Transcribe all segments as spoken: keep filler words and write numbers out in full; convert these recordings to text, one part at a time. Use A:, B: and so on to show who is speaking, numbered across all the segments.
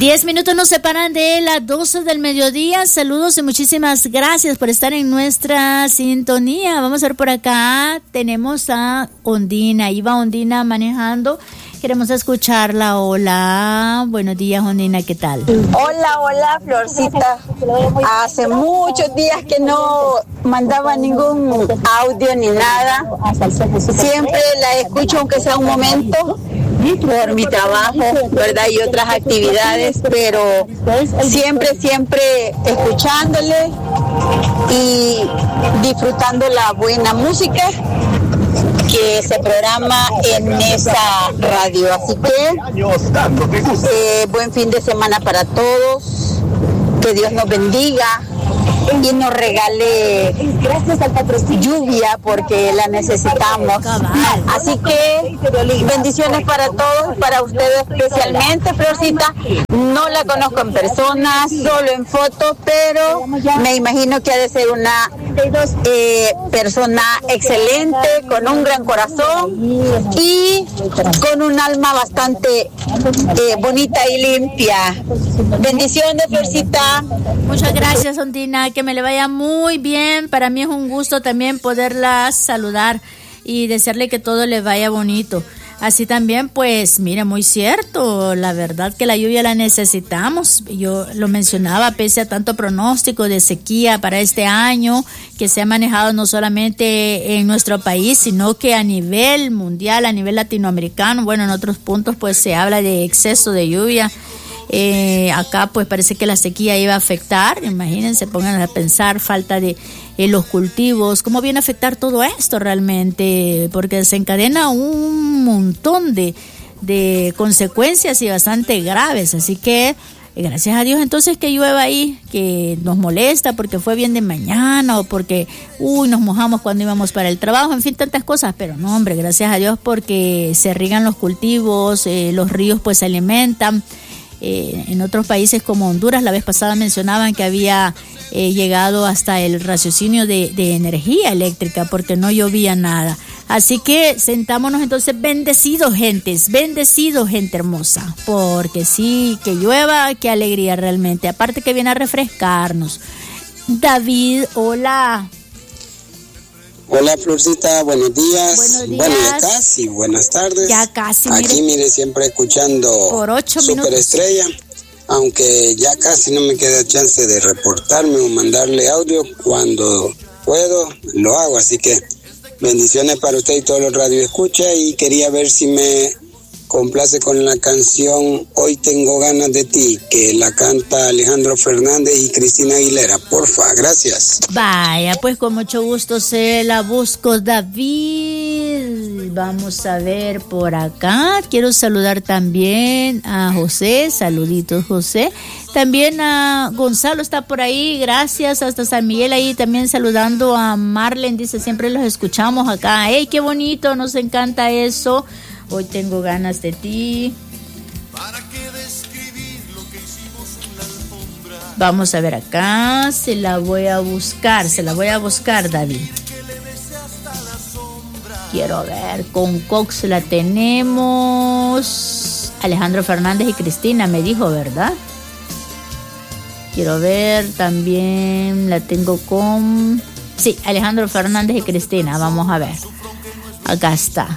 A: Diez minutos nos separan de las doce del mediodía. Saludos y muchísimas gracias por estar en nuestra sintonía. Vamos a ver por acá. Tenemos a Ondina. Iba Ondina manejando. Queremos escucharla. Hola. Buenos días, Ondina. ¿Qué tal?
B: Hola, hola, Florcita. Hace muchos días que no mandaba ningún audio ni nada. Siempre la escucho, aunque sea un momento, por mi trabajo, ¿verdad? Y otras actividades, pero siempre, siempre escuchándole y disfrutando la buena música que se programa en esa radio. Así que eh, buen fin de semana para todos, que Dios nos bendiga y nos regale lluvia porque la necesitamos. Así que bendiciones para todos, para ustedes especialmente, Florcita. No la conozco en persona, solo en foto, pero me imagino que ha de ser una eh, persona excelente, con un gran corazón y con un alma bastante eh, bonita y limpia. Bendiciones, Florcita.
A: Muchas gracias, Ondina, que me le vaya muy bien. Para mí es un gusto también poderla saludar y desearle que todo le vaya bonito. Así también, pues, mira, muy cierto, la verdad que la lluvia la necesitamos. Yo lo mencionaba, pese a tanto pronóstico de sequía para este año, que se ha manejado no solamente en nuestro país, sino que a nivel mundial, a nivel latinoamericano. Bueno, en otros puntos, pues, se habla de exceso de lluvia. Eh, acá pues parece que la sequía iba a afectar, imagínense, pongan a pensar, falta de eh, los cultivos, cómo viene a afectar todo esto realmente, porque desencadena un montón de, de consecuencias y bastante graves, así que eh, gracias a Dios entonces que llueva ahí, que nos molesta porque fue bien de mañana o porque uy nos mojamos cuando íbamos para el trabajo, en fin, tantas cosas, pero no hombre, gracias a Dios porque se riegan los cultivos, eh, los ríos pues se alimentan. Eh, en otros países como Honduras, la vez pasada mencionaban que había eh, llegado hasta el raciocinio de, de energía eléctrica porque no llovía nada. Así que sentámonos entonces bendecidos, gentes, bendecidos, gente hermosa, porque sí, que llueva, qué alegría realmente, aparte que viene a refrescarnos. David, hola.
C: Hola, Florcita, buenos días.
A: Buenos días.
C: Bueno, ya casi, buenas tardes.
A: Ya casi,
C: Aquí, mire, siempre escuchando
A: por ocho
C: Superestrella, aunque ya casi no me queda chance de reportarme o mandarle audio. Cuando puedo, lo hago, así que bendiciones para usted y todos los radioescuchas, y quería ver si me complace con la canción Hoy Tengo Ganas de Ti, que la canta Alejandro Fernández y Cristina Aguilera. Porfa, gracias.
A: Vaya, pues con mucho gusto se la busco, David. Vamos a ver por acá. Quiero saludar también a José. Saluditos, José. También a Gonzalo está por ahí. Gracias. Hasta San Miguel ahí también saludando a Marlen. Dice, siempre los escuchamos acá. ¡Ey, qué bonito! Nos encanta eso. Hoy tengo ganas de ti. Vamos a ver acá. Se la voy a buscar. Se la voy a buscar, David. Quiero ver. Con Cox la tenemos. Alejandro Fernández y Cristina me dijo, ¿verdad? Quiero ver. También la tengo con... Sí, Alejandro Fernández y Cristina. Vamos a ver. Acá está.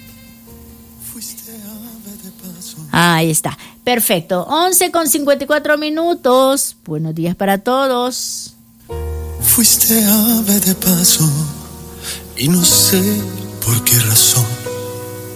A: Ahí está, perfecto. once con cincuenta y cuatro minutos. Buenos días para todos.
D: Fuiste ave de paso y no sé por qué razón